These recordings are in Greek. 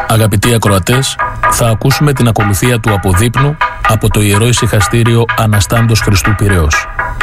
Αγαπητοί ακροατές, θα ακούσουμε την ακολουθία του αποδείπνου από το Ιερό Ησυχαστήριο Αναστάντος Χριστού Πειραιώς.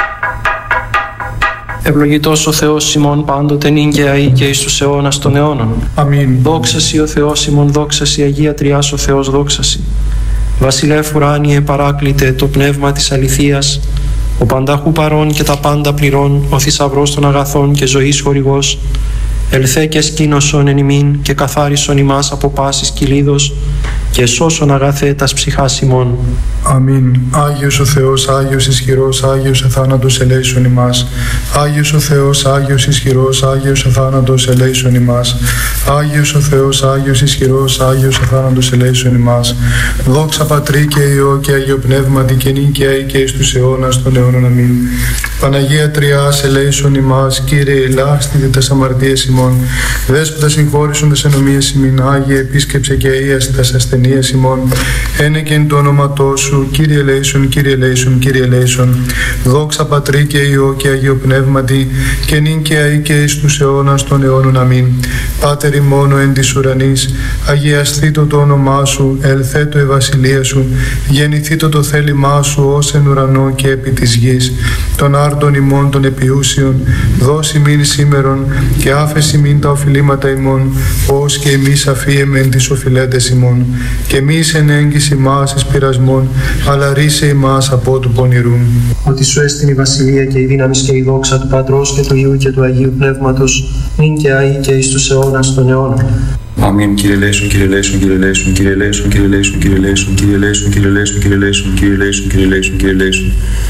Ευλογητός ο Θεός ημών πάντοτε νυν και αεί και εις τους αιώνας των αιώνων. Αμήν. Δόξα σοι ο Θεός ημών, δόξα σοι Αγία Τριάς ο Θεός, δόξα σοι. Βασιλεύ ουράνιε παράκλητε το πνεύμα της αληθείας, ο πανταχού παρών και τα πάντα πληρών, ο θησαυρός των αγαθών και ζωής χορηγός, ελθέ και σκήνωσον εν ημίν και καθάρισον ημάς από πάσης κυλίδος και σώσον αγαθέ τας ψυχάς ημών. Αμήν. Άγιος ο Θεός, Άγιος ισχυρός, Άγιος εθάνατος ελέησον ημάς. Άγιος ο Θεός, Άγιος ισχυρός, Άγιος εθάνατος ελέησον ημάς. Άγιος ο Θεός, Άγιος ισχυρός, Άγιος εθάνατος ελέησον ημάς. Δόξα Πατρί και Υιό και Αγίο Πνεύματι και νυν και αεί και εις τους αιώνας των αιώνων. Αμήν. Παναγία Τριάς ελέησον ημάς. Κύριε ελάχιστοι τας αμαρτίες ημών. Δέσποτα συγχώρησον τας ενομίες ημίν. Άγιε επίσκεψε και αΐασε τας ασθενείες ημών. Ένεκεν το όνοματό σου. Κύριε ελέησον, Κύριε ελέησον, Κύριε ελέησον. Δόξα Πατρί και Υιό και Αγίο Πνεύματι και νυν και αεί και εις τους αιώνας των αιώνων. Αμήν. Πάτερ ημών εν της ουρανής, αγιαστήτω το όνομά σου, ελθέτω η βασιλεία σου, γεννηθήτω το θέλημά σου ως εν ουρανό και επί της γης. Των άρτων ημών των επιούσιων, δώσει μην σήμερον και άφεση μην τα οφειλήματα ημών, ως και εμείς αφίεμεν τις οφειλέτες ημών. Και μη εν έγκυς ημάς εις πειρασμών, αλλά ρίσε ημάς από του πονηρού. Ότι σου έστειν η βασιλεία και η δύναμη και η δόξα του Πατρός και του Υιού και του Αγίου Πνεύματος, νυν και αεί και εις τους αιώνας των αιώνων. Αμήν. Κύριε ελέησον, Κύριε ελέησον, Κύριε ελέησον, Κύριε ελέησον, Κύριε ελέησον, Κύριε ελέησον, Κύριε ελέησον, Κύριε ελέησον, Κύριε ελέησον, Κύριε ελέησον, Κύριε ελέησον, Κύριε ελέησον.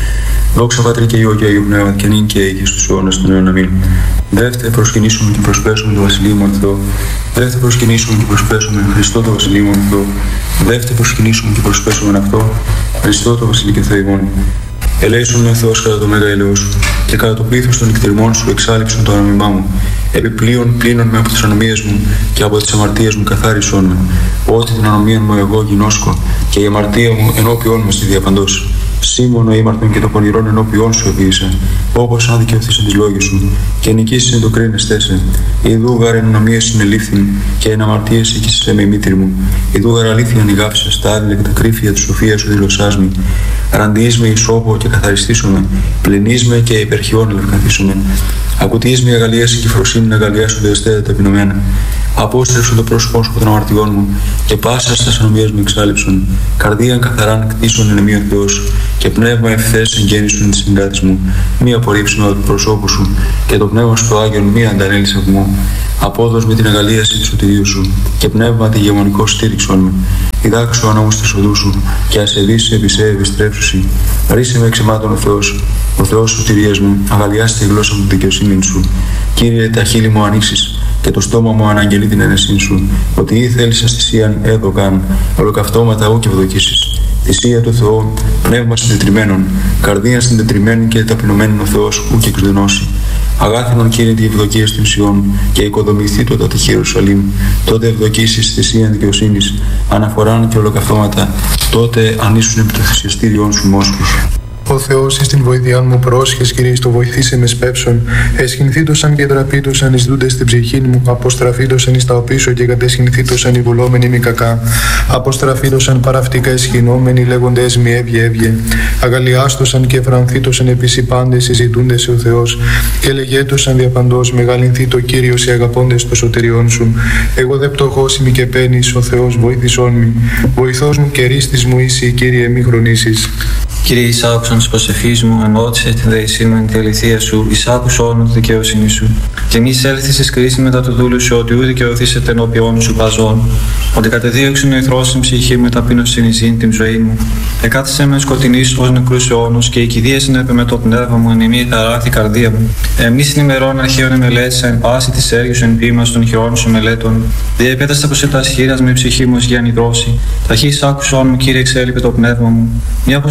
Δόξα Πατρί και Υιό και Αγίου Πνεύματι και νυν και αεί και στους αιώνας των αιώνων. Αμήν. Δεύτε προσκυνήσουμε και προσπέσουμε το Βασιλείο μου Θεό. Δεύτε προσκυνήσουμε και προσπέσουμε Χριστό το Βασιλείο μου Θεό. Δεύτε προσκυνήσουμε και προσπέσουμε αυτό Χριστό το Βασιλείο και Θεό ημών. Ελέησον με Θεός κατά το μέγα ελαιό σου και κατά το πλήθος των νυχτηριμών σου εξάλειψον το ανομιμά μου. Επιπλέον πλύνον με από τις ανομίες μου και από τις αμαρτίες μου καθάρισον με. Ότι την ανομία μου εγώ γινώσκω και η αμαρτία μου ενώπιόν μου στη διαπαντός. Σήμωνο ήμαρτον και το πονηρόν ενώπιόν σου επίησα, όπως αν δικαιωθείς εν τις λόγες σου, και νικήσεις εν το κρίνες τέσαι. Ιδού γάρ εν ανομίες συνελήφθην, και εν αμαρτίες οίκησες με η μήτρη μου. Ιδού γάρ αλήθεια ανοιγάψες, τα άδειλα και τα κρύφια της σοφίας σου δηλωσάς με. Ραντιείς με ισόπο και καθαριστήσομαι, πλενείς με και υπερχιών ελευκαθήσομαι. Ακουτείς με αγαλίαση και φροσύνη αγαλιά σου δεστέτα ταπεινωμένα. Απόστρεψε το πρόσωπό σου από των αμαρτιών μου και πάσα στα ανομίες μου εξάλειψον. Καρδίαν καθαράν κτίσον εν εμεί ο Θεός και πνεύμα ευθές εγγέννησον της συγκράτης μου. Μη απορρίψουν από το προσώπου σου και το πνεύμα σου το Άγιον μη αντανέλησε από μου. Απόδος με την αγαλίαση του σωτηρίου σου και πνεύμα τη γεμονικό στήριξον με. Διδάξω ανόμους της οδού σου και ασεβείς επί σε επιστρέψουσι. Ρίσε με εξαιμάτων ο Θεός σωτηρίας μου, αγαλιάστε τη γλώσσα μου τη δικαιοσύνη σου. Κύριε, τα χείλη μου ανοίξεις και το στόμα μου αναγγελεί την αίρεσή σου, ότι ή θέλησες θυσίαν έδωκαν, ολοκαυτώματα ου και ευδοκίσεις. Θυσία του Θεού, πνεύμα συντετριμένων, καρδία συντετριμένη και ταπεινωμένων ο Θεός ου και εκδενώσει. Αγάθινον Κύριε τη ευδοκία στην Σιών και οικοδομηθεί το τα τυχή Ιερουσαλήμ. Τότε ευδοκίσεις θυσίαν δικαιοσύνης, αναφοράν και ολοκαυτώματα. Τότε ανήσουν επί το θυσιαστήριον σου μόσχους. Ο Θεός εις την βοήθειά μου πρόσχες, Κύριε, το βοηθήσε με σπέψον. Εσχυνθήτωσαν και τραπήτωσαν εις δούντες στην ψυχή μου. Αποστραφήτωσαν εις τα οπίσω και κατεσχυνθήτωσαν οι βουλόμενοι μη κακά. Αποστραφήτωσαν παραυτικά εσχυνόμενοι λέγοντες μη έβγε. Αγαλιάστωσαν και φρανθήτωσαν επίσης οι πάντες συζητούντες ο Θεός. Και λεγέτωσαν διαπαντός μεγαλυνθεί το Κύριος οι αγαπώντες το σωτηριών σου. Εγώ δε πτωχός ημι και παίρνεις, ο Θεός βοήθησόν μη. Βοηθός μου και ρίστης μου είσαι, Κύριε, μη χρονίσεις. Κύριε, εισάκουσαν τη προσευχή μου, ενώτησε την δεησή μου εν τη αληθεία σου, εισάκουσον τη δικαιοσύνη σου. Και μη έλθει ει κρίση μετά του δούλου σου, ότι ούτε δικαιωθήσετε ενώπιον σου παζών. Ότι κατεδίωξεν ο εχθρός στην ψυχή με ταπείνωσιν εις την ζωή μου. Εκάθισε με σκοτεινής ως νεκρούς αιώνους και οικηδίασεν επί με το πνεύμα μου, εν ημί ταράχθη καρδία μου. Εμείς την ημερών αρχαίων εμελέτησα, εν πάση της έργης εν ποίημας των χειρών σου μελέτων. Διεπέταστα προς τα σχήρας με ψυχή μου ως για νηδρώση. Ταχύς άκουσον μου, Κύριε, εξέλιπε το πνεύμα μου. Μη αποστρέψτε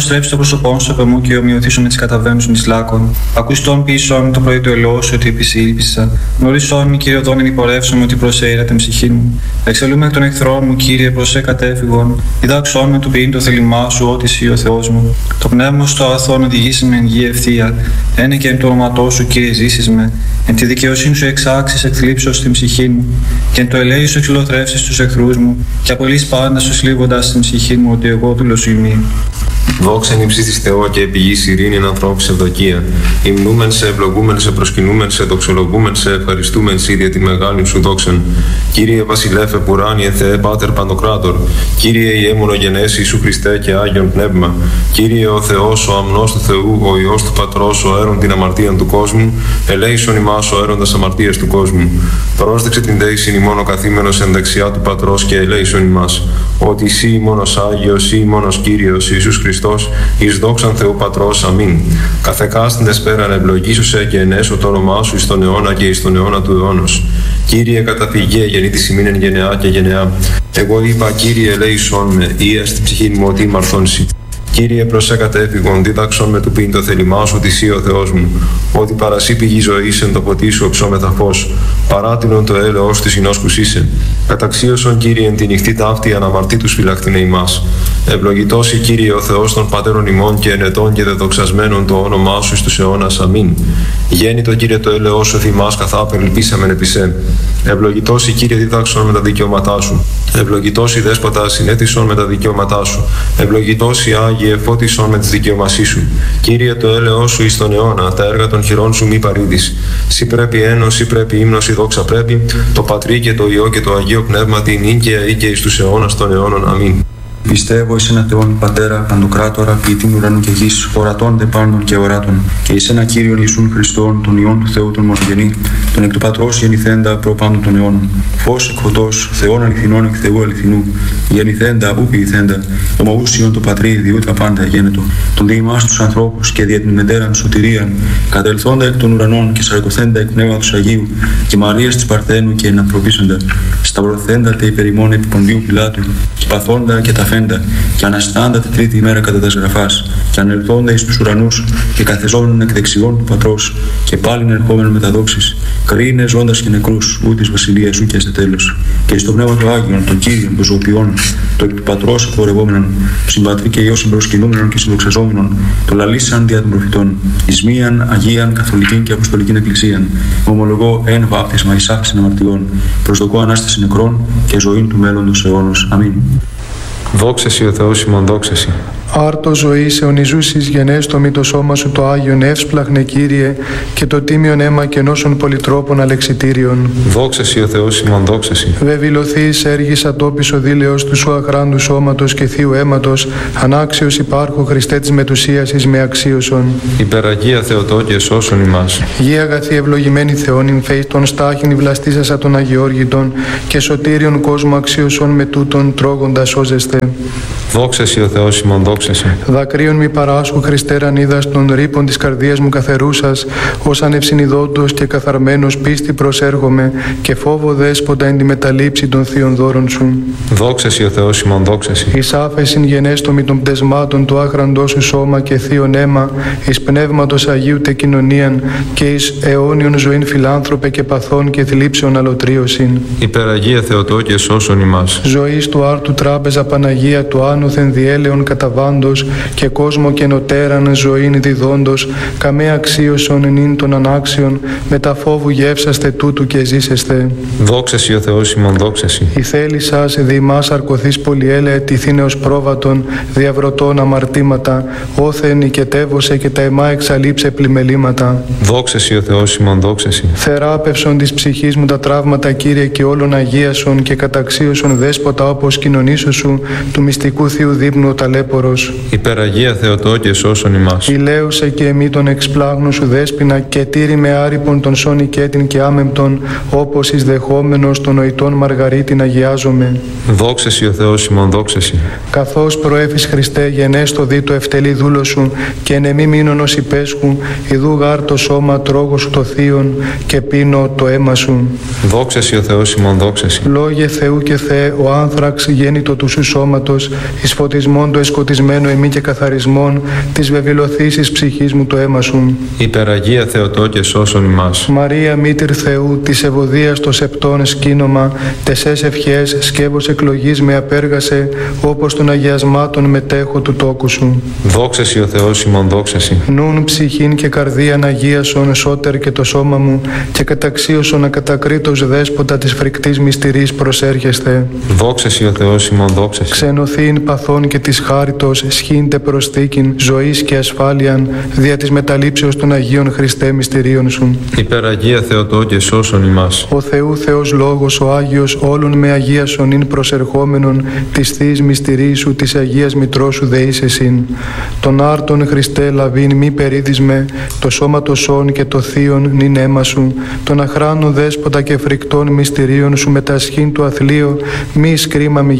πρόσωπόν σου από μου και ομοιωθήσω με τις καταβαίνους εις λάκων. Ακουστών πίσω το πρωί του ελαιό σου ότι επισήλπισα. Γνωρίσον μη, Κύριε Οδόν, ενυπορεύσομαι ότι προσέειρατε ψυχή μου. Εξελούμε εκ των εχθρών μου, Κύριε, προσέ κατέφυγον. Διδάξον με του ποιήν το θέλημά σου, ότι εσύ ο Θεός μου. Το πνεύμα στο αγαθόν οδηγήσει με εν γη ευθεία. Ένε και εν του όνοματό σου, Κύριε, ζήσεις με. Εν τη δικαιοσύνη σου εξάξεις εκθλίψεως στην ψυχή μου. Και εν το ελέη σου εξυλοθρεύσεις τους εχθρούς μου. Και απολύς πάντα σου σλίβοντας στην ψυχή μου, ότι εγώ δούλος σου ημί. Δόξα εν υψίστης Θεό και επί γης ειρήνη εν ανθρώπους ευδοκία. Υμνούμεν σε, ευλογούμεν σε, προσκυνούμεν σε, δοξολογούμεν σε, ευχαριστούμεν σε για τη μεγάλη σου δόξαν. Κύριε Βασιλέφε Πουράνιε Θεέ Πάτερ Παντοκράτορ. Κύριε Ιε μονογενές Ιησού Χριστέ και Άγιον Πνεύμα. Κύριε ο Θεός, ο αμνός του Θεού, ο Υιός του Πατρός, ο έρων την αμαρτία του κόσμου. Ελέησον ημάς ο έροντας αμαρτίας του κόσμου. Πρόσδεξε την δέησιν ημών ο καθήμενος εν δεξιά του Πατρός και ελέησον ημάς. Ότι εσύ μόνος Άγιος, ή μόνος Κύριος Ιησούς Χριστός, εις δόξαν Θεού Πατρός, αμήν. Καθεκάστην εσπέραν ευλογήσουσε και ενέσω το όνομά σου εις τον αιώνα και εις τον αιώνα του αιώνος. Κύριε καταφυγέ, γεννήτης ημίν εν γενεά και γενεά. Εγώ είπα, Κύριε, ελέησον με, ή στην ψυχή μου ότι μαρθώνσει. Κύριε, προσέ κατέφυγον, δίδαξον με του πίν το θέλημά σου, ότι ο Θεός μου, ότι παρασύ πηγή ζωής εν το ποτί σου οψόμεθα φως, παράτηνον το έλεος της συνόσκους είσαι. Καταξίωσον, Κύριε, εν τη νυχτή ταύτη αναμαρτήτους φυλακτήνε ημάς. Ευλογητός η Κύριε ο Θεός των πατέρων ημών και ενετών και δεδοξασμένων το όνομά σου εις τους αιώνας. Αμήν. Γέννητο, Κύριε, το έλεος σου θυμάς καθά περιλπίσαμεν επί σε. Ευλογητός η Κύριε, δίδαξον με τα δικαιώματά σου. Ευλογητός η Δέσποτα, συνέτησον με τα δικαιώματά σου. Ευλογητός η Άγιε, φώτισον με τις δικαιωμασίες σου. Κύριε, το έλεος σου εις τον αιώνα, τα έργα των χειρών σου μη παρήδεις. Σύ πρέπει ένος, σύ πρέπει ύμνος, η δόξα πρέπει, το Πατρί και το Υιό και το Αγίο Πνεύμα την νίκαια ή και εις τους αιώνας των αιώνων. Αμήν. Πιστεύω εις ένα Θεόν Πατέρα, Παντοκράτορα, ποιητήν ουρανού και γης, ορατών δε πάντων και οράτων, και εις ένα Κύριον Ιησούν Χριστόν, τον Υιόν του Θεού τον μονογενή, τον εκ του Πατρός γεννηθέντα προ πάντων των αιώνων. Φως εκ φωτός, Θεόν αληθινών εκ Θεού αληθινού, γεννηθέντα ου ποιηθέντα, ομοούσιον το Πατρί διού τα πάντα γένετο, τον διημάς τους ανθρώπους και δια την μετέραν σωτηρίαν, κατελθόντα εκ των ουρανών και σαρκωθέντα εκ πνεύματος Αγίου, και Μαρίας της Παρθένου και ενανθρωπίσαντα, σταυρωθέντα τε υπερημών επί Ποντίου Πιλάτου, και παθόντα και τα και αναστάντα τη τρίτη ημέρα κατά τα σγραφάς, και ανελθόντα εις τους ουρανούς, και καθεζόμενον εκ δεξιών του Πατρός, και πάλιν ερχόμενον με τα δόξης, κρίνε ζώντας και νεκρούς, ού της βασιλείας σου και σε τέλος. Και εις το πνεύμα του Άγιον, το Κύριον, το ζωοποιών, το εκ του Πατρός εκπορευόμενον, το συμπατρί και Υιό συμπροσκυνούμενον και συνδοξαζόμενον, το λαλήσαν δια των προφητών, εις μίαν Αγίαν Καθολικήν και Αποστολικήν Εκκλησίαν, ομολογώ εν βάπτισμα εις άφησιν αμαρτιών, προσδοκώ ανάσταση νεκρών και ζωήν του μέλλοντος αιώνος. Αμήν. Δόξα σοι ο Θεός ημών, δόξα σοι. Άρτο ζωής αιωνιζούσης γενέστομη το σώμα σου το Άγιον εύσπλαχνε, Κύριε, και το τίμιον αίμα κενώσεων πολυτρόπων αλεξιτήριων. Δόξα σοι ο Θεός ημών, δόξα σοι. Βεβηλωθείς έργης ατόπις ο δήλεος του σου αχράντου σώματος και θείου αίματος, ανάξιος υπάρχω Χριστέ της μετουσίας εις με αξίωσον. Υπεραγία Θεοτό και σώσον ημάς. Γη αγαθή ευλογημένη Θεόν ημφέη των στάχην βλαστήσασα των Αγιώργητων και σωτήριον κόσμο αξίωσον με τούτον τρώγοντα σώζεστε. Δόξα σοι ο Θεός ημών, δόξα σοι. Δακρύων μη παράσχου Χριστέ ρανίδας των ρήπων της καρδίας μου καθερούσας, ως ανευσυνειδότος και καθαρμένος πίστη προσέρχομαι και φόβο δέσποτα εν τη μεταλήψη των θείων δώρων σου. Δόξα σοι ο Θεός ημών, δόξα σοι. Εις άφεσιν γενέστομη των πτεσμάτων του άχραντός σου σώμα και θείον αίμα, εις πνεύματος Αγίου τε κοινωνίαν και εις αιώνιον ζωήν φιλάνθρωπε και παθών και θλίψεων αλωτρίωσιν. Υπεραγία Θεοτό και σώσον ημάς. Ζωής του άρτου τράπεζα Παναγία του άνωθεν διέλεον καταβάντος και κόσμο και νοτέραν ζωήν διδόντος, καμέ αξίωσον νυν των ανάξιων, με τα φόβου γεύσαστε τούτου και ζήσεστε. Δόξα σοι ο Θεός ημών, δόξα σοι. Η θέλησας διημάς αρκωθείς πολυέλε τυθήνεως πρόβατον, διαβρωτών αμαρτήματα, όθεν οικετεύωσε και τα αιμά εξαλείψε πλημελήματα. Δόξα σοι ο Θεός ημών, δόξα σοι. Θεράπευσον της ψυχής μου τα τραύματα, Κύριε, και όλων αγίασον και καταξίωσον δέσποτα όπως κοινωνήσω σου, του μυστικού θείου δείπνου ο ταλέπορος. Υπεραγία Θεοτό και σώσον ημάς. Ηλαίωσε και εμεί τον εξπλάγνου σου δέσποινα και τήρη με άρυπον τον σώνη κέτην και άμεμπτον, όπως εις δεχόμενος των νοητών Μαργαρίτην αγιάζομαι. Δόξα σοι ο Θεός ημών, δόξα σοι. Καθώς προέφης Χριστέ γενέστο δι το ευτελή δούλο σου και εν εμή μείνον ως υπέσχου, ιδού γάρ το σώμα τρώγω σου το θείον και πίνω το αίμα σου. Δόξα σοι ο Θεός ημών, δόξα σοι. Λόγε Θεού και Θεέ, ο άνθραξ γέννητο του σου σώματος εις φωτισμόν το εσκοτισμένο εμεί και καθαρισμόν της βεβηλωθήσης ψυχής μου το αίμα σου. Υπεραγία Θεοτό και σώσον ημάς. Μαρία Μήτηρ Θεού, της ευωδίας το σεπτών σκήνομα, τεσές ευχές σκεύος εκλογής με απέργασε, όπως των αγιασμάτων μετέχω του τόκου σου. Δόξεσι ο Θεός ημών δόξεσι. Νουν ψυχήν και καρδίαν αγίασον σώτερ και το σώμα μου, και καταξίωσον ακατακρίτως δέσποτα της φρικτής μυστηρής προσέρχεστε. Δόξεσι ο Θεός ημών δόξεσι. Ξενωθήν παθών και της χάριτος, σχήντε προσθήκην ζωής και ασφάλειαν, δια της μεταλήψεως των Αγίων Χριστέ μυστηρίων σου. Υπεραγία Θεοτό και σώσον ημάς. Ο Θεού Θεός Λόγος, ο Άγιος, όλων με αγίασον ειν προσερχόμενον, της Θεής μυστηρής σου, της Αγίας Μητρός σου δεείς εσύν. Τον άρτον Χριστέ λαβήν μη περίδισμε, το σώμα το σών και το θείον νυν αίμα σου, τον αχράνο δέσποτα και φρικτών μυστηρίων σου μετασχήν του αθλείο, μη σκρίμα μη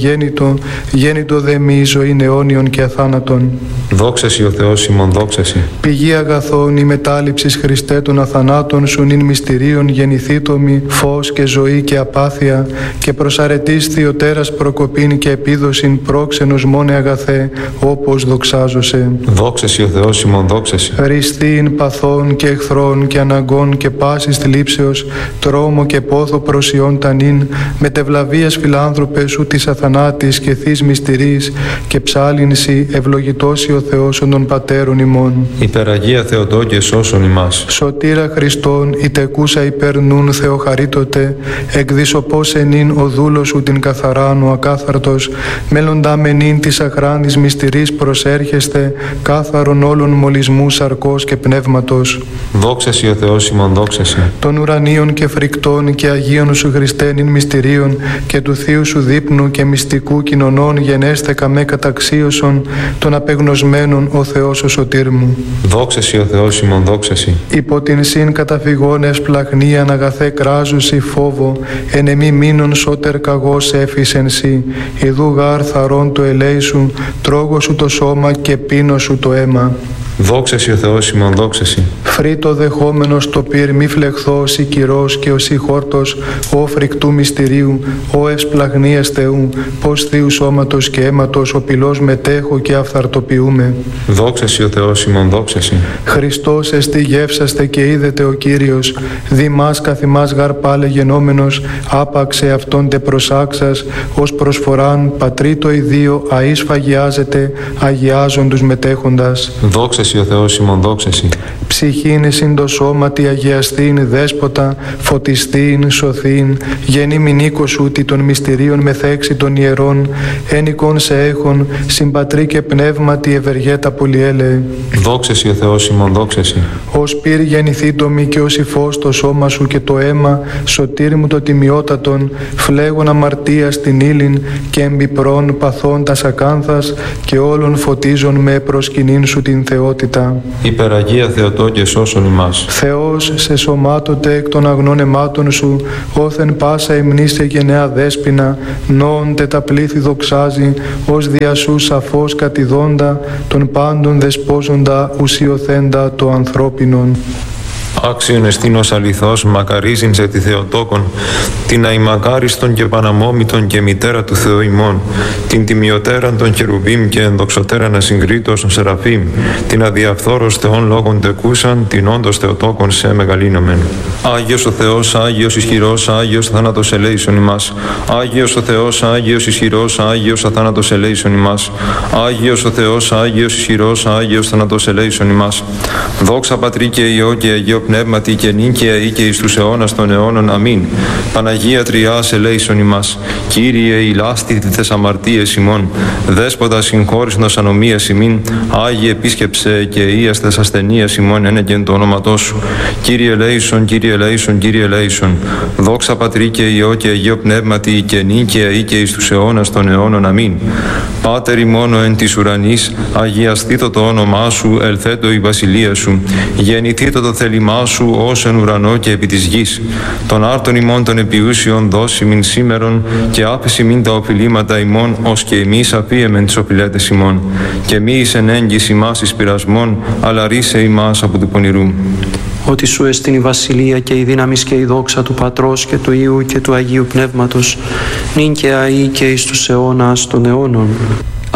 γέννητο δε μη ζωήν αιώνιον και αθάνατον. Δόξεσι ο Θεός ημών δόξεσι. Πηγή αγαθών η μετάληψης Χριστέ των αθανάτων σου νυν μυστηρίων γεννηθήτωμη, φως και ζωή και απάθεια, και προσαρετής Θεοτέρας προκοπήν και επίδοσιν πρόξενος μόνε αγαθέ, όπως δοξάζωσε. Δόξεσι ο Θεός ημών δόξεσι. Ριστήν παθών και εχθρών και αναγκών και πάσης θλίψεως, τρόμο και πόθο προσιών τανήν, μετευλαβίας φιλάνθρωπε σου της αθανάτης και θείς μυστηρής, και ψάλινσι ευλογητώσει ο Θεός των πατέρων ημών. Υπεραγία Θεοτό και σώσον ημάς. Σωτήρα Χριστόν, ητεκούσα υπερνούν Θεοχαρίτωτε, εκδισοπός ενήν ο δούλος σου την καθαράν ο ακάθαρτος, μέλλοντα μενήν της αχράνης μυστηρής προσέρχεστε, κάθαρον όλων μολυσμού σαρκός και πνεύματος. Δόξεσι ο Θεός ημών δόξεσι. Των ουρανίων και φρικτών και αγίων σου Χριστέ νυν μυστηρίων, και του Θείου σου δείπνου και μυστικού κοινωνών γενέστε καμέ καταξίωσον, των απεγνωσμένων ο Θεός ο σωτήρ μου. Δόξεσι ο Θεός ημών δόξεσι. Υπό την συν καταφυγόνες πλαχνίαν αγαθέ κράζουσι φόβο, εν εμή μήνων σώτερ καγός έφυσεν σοι, ιδού γάρ θαρών το ελέη σου, τρώγω σου το σώμα και πίνω σου το αίμα. Δόξεσι ο Θεός ημών δόξεσι. Φρύτο δεχόμενος το πυρ μη φλεχθός ή κυρός και οσί χόρτος, ο φρικτού μυστηρίου, ο ευσπλαγνίας Θεού, πως Θείου σώματος και αίματος ο πυλός μετέχω και αυθαρτοποιούμε. Δόξεσι ο Θεός ημών δόξεσι. Χριστός εστι γεύσαστε και είδετε ο Κύριος, δημάς καθημάς γαρ πάλε γενόμενος, άπαξε αυτόν τε προσάξας, ως προσφοράν πατρί το ιδίο αείς φαγιάζεται, αγιάζον τους μετέχοντας. Δόξεσι ο Θεός ημών δόξεσι. Ψυχήν συν το σώματι αγιαστήν δέσποτα, φωτιστήν, σωθήν, γεννή μηνίκο σου τι των μυστηρίων μεθέξη των ιερών, ένικον σε έχων, συμπατρί και πνεύματι ευεργέτα πολυέλεε. Δόξεσι ο Θεός ημών δόξεσι. Ως πυρ γεννηθήτομη και ως υφός το σώμα σου και το αίμα, σωτήρι μου το τιμιότατον, φλέγον αμαρτία στην ύλην και εμπιπρών παθών τας ακάνθας, και όλων φωτίζον με προσκυνήν σου την θεότητα. Υπεραγία Θεοτό και σώσον ημάς. Θεός σε σωμάτωτε εκ των αγνών αιμάτων σου, όθεν πάσα εμνήσε γενναία δέσποινα, νόοντε τα πλήθη δοξάζει, ως δια σου σαφώς κατηδόντα, των πάντων δεσπόζοντα ουσιοθέντα το ανθρώπινον. Άξιον εστίνος αληθώς, μακαρίζειν σε τη Θεοτόκον, την αημακάριστον και παναμόμητον και μητέρα του Θεού ημών, την τιμιωτέραν των χερουβίμ και ενδοξωτέραν ασυγκρίτως των Σεραφείμ, την αδιαφθόρος Θεών λόγων τεκούσαν, την όντως Θεοτόκον σε μεγαλύνομεν. Άγιος ο Θεός, Άγιος ισχυρός, Άγιος θάνατος ελέησον ημάς. Άγιος ο Θεός, Άγιος ισχυρός, Άγιος αθάνατος ελέησον ημάς. Άγιος ο Θεός, Άγιος ισχυρός, Άγιος θάνατος ελέησον ημάς. Δόξα Πατρί και Υιό και Αγίο Πνεύματι και νίκαια ή και εις τους αιώνας των αιώνων. Αμήν. Παναγία Τριάς ελέησον ημάς. Κύριε ηλάσθητη τες αμαρτίες ημών. Δέσποτα συγχώρησνος ανομίας ημίν. Άγιε επίσκεψε και ίας τες ασθενείας ημών ένεκεν το όνοματό σου. Κύριε ελέησον, Κύριε ελέησον, Κύριε ελέησον. Δόξα Πατρί και Υιό και Αγίο Πνεύματι και νίκαια ή και εις τους αιώνας των αιώνων. Αμήν. Πάτερ ημώνο εν της ουρανής, αγιαστήτω το όνομά σου, ελθέτω η βασιλεία σου. Γεννηθήτω το θέλημά σου ως εν ουρανό και επί της γης. Των άρτων ημών των επιούσιων δώσει μην σήμερον, και άφηση μην τα οφειλήματα ημών, ως και εμείς αφίεμεν τις οφειλέτες ημών. Και μη εις εν έγκυς ημάς εις πειρασμών, αλλά ρίσε ημάς από του πονηρού. Ότι σου εστιν η βασιλεία και η δύναμις και η δόξα του Πατρός και του Υιού και του Αγίου Πνεύματος, νυν και αεί και εις τους αιώνας των αιώνων.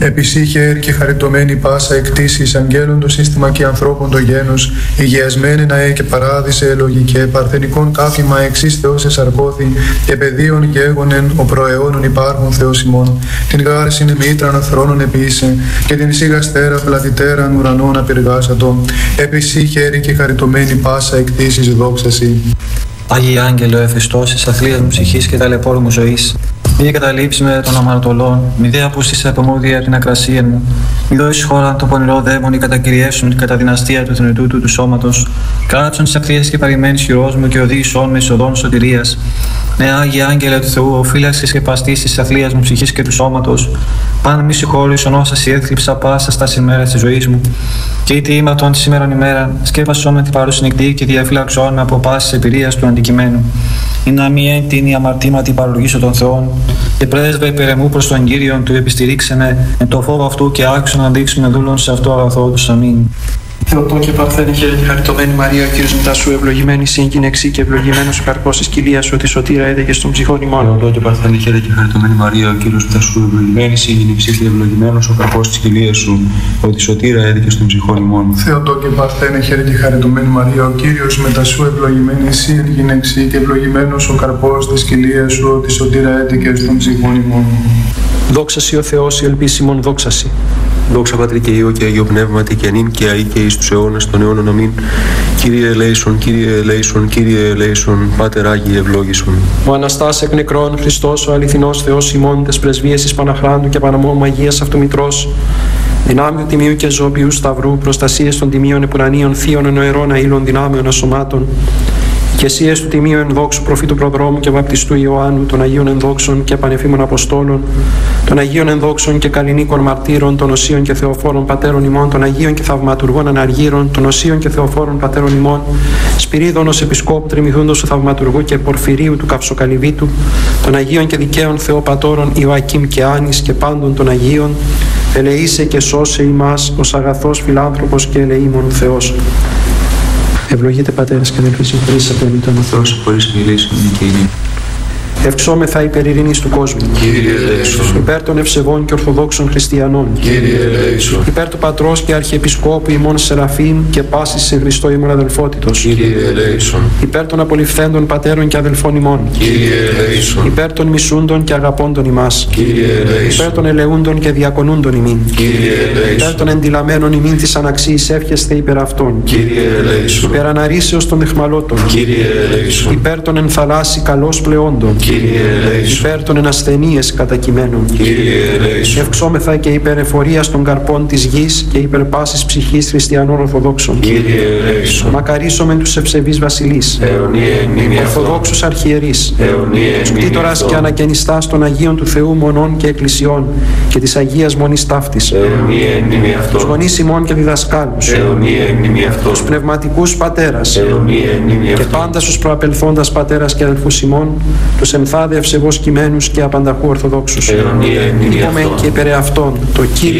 Επισύχε και χαριτωμένη πάσα εκτίσεις αγγέλων το σύστημα και ανθρώπων το γένος, υγειασμένη ναέ και παράδεισε ελογικέ, παρθενικών κάφημα εξής Θεός εσαρκώθη, και παιδίων γέγονεν ο προαιώνων υπάρχων Θεός ημών, την γάρσιν μήτραν θρόνων επίησε, και την σιγαστέρα πλατητέραν ουρανών απεργάσατο, επισύχε και χαριτωμένη πάσα εκτίσεις δόξαση. Άγιοι Άγγελο, εφιστός εις αθλίας μου ψυχής και ταλαιπώρου μου ζωής, μη καταλήψει με των αμαρτωλών, μη δε απούστησε από μούδια από την ακρασία μου, μη δώσεις χώρα το πονηρό δαίμον ή κατακυριεύσουν κατά δυναστεία του θνητού του σώματος, κάτσον στις ακτίες και παρημένης χειρός μου και οδήγησόν με εις οδόν σωτηρίας. Ναι, Άγιε Άγγελε του Θεού, ο φύλαξης και παστής της αθλίας μου ψυχής και του σώματος, πάνε μη συγχώρησον όσα σι έθλιψα πάσα στα ημέρας της ζωής μου. Και είτε ήμαρτον τη σήμερον ημέρα, σκέπασον με την παρουσυνεκτή και διαφύλαξον από πάσης εμπειρίας του αντικειμένου. Ή να μη έντυνη αμαρτήματι παροργήσω των Θεών, και πρέσβε υπερεμού προς τον Κύριον του επιστηρίξε με το φόβο αυτού και άξιο να δείξουμε δούλων σε αυτό αγαθό τους. Αμήν. Θεοτό και παρθένε χαίρε και χαριτωμένη Μαρία, ο Κύριος μετά σου, ευλογημένη συν γυναίξη και ευλογημένος ο καρπός της κοιλίας σου, ότι σωτήρα έδεγε στον ψυχών ημών. Θεοτό και παρθένε χαίρε και χαριτωμένη Μαρία, ο Κύριος μετά σου, ευλογημένη συν γυναίξη και ευλογημένος ο καρπός της κοιλίας σου, ότι σωτήρα έδεγε στον ψυχών ημών. Θεοτό και παρθένε χαίρε και χαριτωμένη Μαρία, ο Κύριος μετά σου, ευλογημένη συν γυναίξη και ευλογημένος ο καρπός της κοιλίας σου, ότι σωτήρα έδεγε στον ψυχών ημών. Δόξα σοι ο Θεός, η ελπίσιμον δόξα σοι. Δόξα Πατρί και Υιό και Αγίο Πνεύματι και νυν και αεί και εις τους αιώνας των αιώνων. Αμήν. Κύριε ελέησον, Κύριε ελέησον, Κύριε ελέησον, Πάτερ Άγιε ευλόγησον. Ο Αναστάς εκ νεκρών, Χριστός ο αληθινός Θεός ημών, τες πρεσβείες εις Παναχράντου και Παναμόμου Αγίας αυτού Μητρός, δυνάμειου τιμίου και ζώπιου σταυρού, προστασίες των τιμίων επουρανίων, θείων ενοερών αήλων δυνάμεων ασωμάτων, και εσίες του τιμίου ενδόξου προφήτου προδρόμου και βαπτιστού Ιωάννου, των Αγίων ενδόξων και πανεφήμων Αποστόλων, των Αγίων ενδόξων και καλλινίκων μαρτύρων, των Οσίων και Θεοφόρων πατέρων ημών, των Αγίων και θαυματουργών αναργύρων, των Οσίων και Θεοφόρων πατέρων ημών, Σπυρίδων ως Επισκόπου Τριμηθούντος του Θαυματουργού και Πορφυρίου του Καυσοκαλυβίτου, των Αγίων και δικαίων Θεοπατώρων Ιωακήμ και Άνης και πάντων των Αγίων, ελεήσε και σώσε ημάς ως αγαθός φιλάνθρωπος και ελεήμων Θεός. Ευλογείτε πατέρες και αδελφοί, συγχωρείς από εμείς τον Θεός, χωρίς μιλήσεων και ειρήνη. Ευξόμεθα υπέρ ειρήνης του κόσμου. Κύριε ελέησον. Υπέρ των ευσεβών και ορθοδόξων χριστιανών. Κύριε ελέησον. Υπέρ του Πατρός και Αρχιεπισκόπου ημών Σεραφείμ και πάσης σε Χριστό ημών αδελφότητος. Κύριε ελέησον. Υπέρ των απολυφθέντων πατέρων και αδελφών ημών. Κύριε ελέησον. Υπέρ των μισούντων και αγαπώντων ημάς. Κύριε ελέησον. Υπέρ των ελεούντων και διακονούντων ημίν. Κύριε ελέησον. Υπέρ των εντυλαμένων ημίν της αναξίης εύχεστε υπέρ αυτών. Κύριε ελέησον. Υπέρ αναρρήσεως των αιχμαλώτων. Κύριε ελέησον. Υπέρ των ενθαλάσσι καλώς πλεόντων. Κύριε ελέησον. Υπέρ των ενασθενείες κατακειμένων. Κύριε ελέησον. Ευξόμεθα και υπέρ εφορίας των καρπών της γης και υπέρ πάσης ψυχής χριστιανών Ορθοδόξων. Κύριε ελέησον. Μακαρίσομεν τους ευσεβείς βασιλείς. Αιωνία μνήμη αυτών. Ορθοδόξους αρχιερείς. Αιωνία Τους μνήμη κτήτορας και αυτών. ανακαινιστάς των Αγίων του Θεού μονών και εκκλησιών και της Αγίας Μονής Ταύτης. Αιωνία μνήμη Τους αυτών. γονείς ημών και διδασκάλους. Αιωνία μνήμη αυτών. Τους πνευματικούς πατέρας. Αιωνία μνήμη Και αυτών. πάντα στους προαπελθόντας πατέρας και αδελφούς ημών, τους εμθάδε ευσεβώς κειμένους και απανταχού Ορθοδόξους. Αιωνία μνήμη Είπομεν αυτών. και υπέρ αυτών, το Κύριε